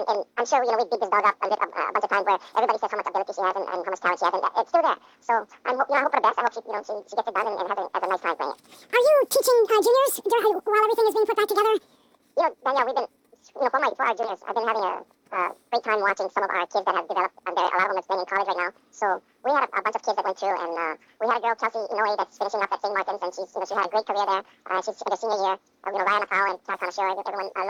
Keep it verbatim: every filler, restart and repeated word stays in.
And I'm sure, you know, we beat this dog up a, bit, uh, a bunch of times where everybody says how much ability she has and, and how much talent she has, and it's still there. So I'm, you know, I hope for the best. I hope she, you know, she, she gets it done and, and has, a, has a nice time playing it. Are you teaching uh, juniors while everything is being put back together? You know, Danielle, we've been, you know, for, my, for our juniors, I've been having a uh, great time watching some of our kids that have developed. Uh, there, a lot of them are staying in college right now. So we had a, a bunch of kids that went through, and uh, we had a girl, Kelsey Inoue, that's finishing up at Saint Martin's, and she's, you know, she had a great career there. Uh, she's in her senior year. Uh, you know, Ryan Afao and Todd Connoisseur, everyone. Uh,